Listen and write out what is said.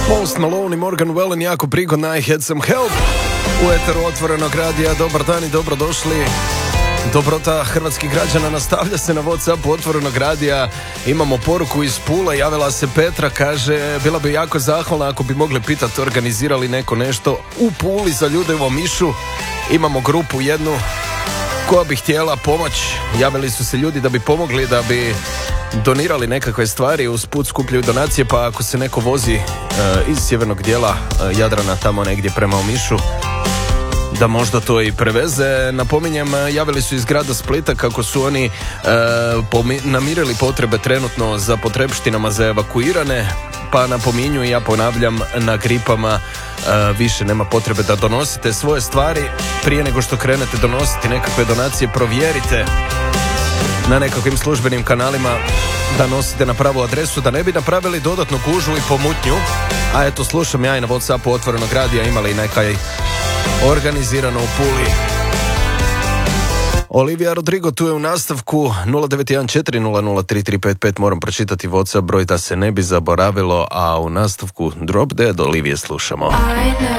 Post Malone i Morgan Wallen, jako prigodna I Had Some Help u eteru Otvorenog radija. Dobar dan i dobrodošli. Dobrota hrvatskih građana nastavlja se na WhatsAppu Otvorenog radija. Imamo poruku iz Pule, javila se Petra, kaže bila bi jako zahvalna ako bi mogli pitati organizirali neko nešto u Puli za ljude u Omišu. Imamo grupu jednu koja bi htjela pomoć. Javili su se ljudi da bi pomogli, da bi donirali nekakve stvari, usput skupljaju donacije, pa ako se neko vozi iz sjevernog dijela Jadrana tamo negdje prema Omišu, da možda to i preveze. Napominjem, javili su iz grada Splita kako su oni namirili potrebe trenutno za potrepštinama za evakuirane, pa napominju i ja ponavljam, na gripama više nema potrebe da donosite svoje stvari. Prije nego što krenete donositi nekakve donacije, provjerite na nekakvim službenim kanalima da nosite na pravu adresu, da ne bi napravili dodatnu gužvu i pomutnju. A eto, slušam ja i na WhatsAppu Otvorenog radija, imali nekaj organizirano u Puli. Olivia Rodrigo tu je u nastavku. 0914003355. Moram pročitati WhatsApp broj da se ne bi zaboravilo, a u nastavku Drop Dead Olivije slušamo.